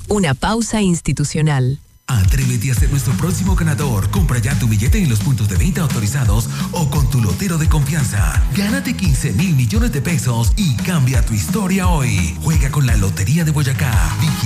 Una pausa institucional. Atrévete a ser nuestro próximo ganador. Compra ya tu billete en los puntos de venta autorizados o con tu lotero de confianza. Gánate 15,000 millones de pesos y cambia tu historia hoy. Juega con la Lotería de Boyacá.